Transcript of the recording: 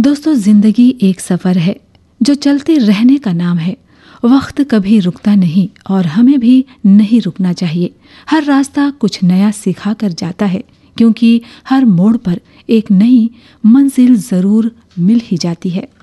दोस्तों, जिंदगी एक सफर है जो चलते रहने का नाम है। वक्त कभी रुकता नहीं और हमें भी नहीं रुकना चाहिए। हर रास्ता कुछ नया सिखा कर जाता है, क्योंकि हर मोड़ पर एक नई मंजिल जरूर मिल ही जाती है।